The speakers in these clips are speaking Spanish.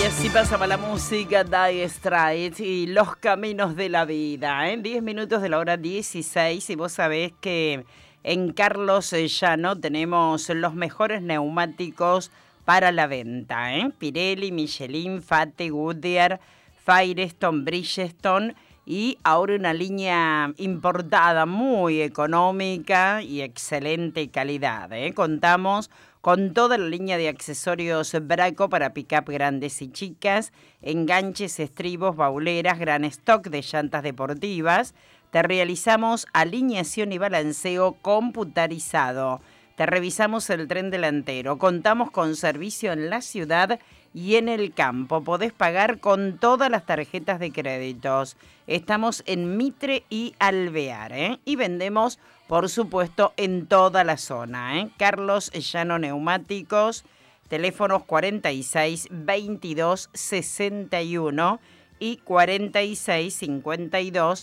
Así pasaba la música Dire Straits y Los Caminos de la Vida. 10 minutos de la hora 16 y vos sabés que en Carlos Llano tenemos los mejores neumáticos para la venta. Pirelli, Michelin, Fate, Goodyear, Firestone, Bridgestone y ahora una línea importada muy económica y excelente calidad. Contamos con toda la línea de accesorios Braco para pick-up grandes y chicas, enganches, estribos, bauleras, gran stock de llantas deportivas. Te realizamos alineación y balanceo computarizado. Te revisamos el tren delantero. Contamos con servicio en la ciudad y en el campo. Podés pagar con todas las tarjetas de créditos. Estamos en Mitre y Alvear, y vendemos, por supuesto, en toda la zona. Carlos Llano Neumáticos, teléfonos 46 22 61 y 46 52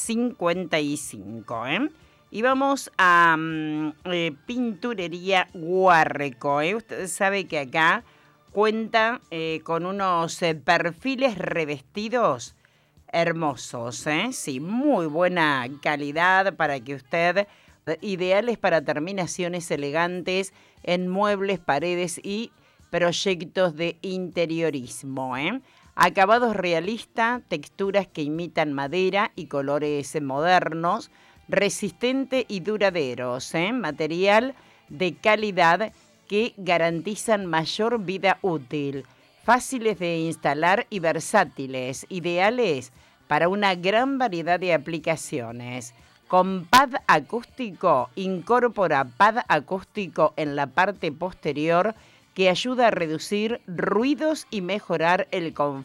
55. Y vamos a Pinturería Guarreco. Usted sabe que acá cuenta con unos perfiles revestidos hermosos, sí, muy buena calidad para que usted, ideales para terminaciones elegantes en muebles, paredes y proyectos de interiorismo, Acabados realistas, texturas que imitan madera y colores modernos, resistente y duraderos, material de calidad que garantizan mayor vida útil, fáciles de instalar y versátiles, ideales para una gran variedad de aplicaciones. Con pad acústico, incorpora pad acústico en la parte posterior que ayuda a reducir ruidos y mejorar el confort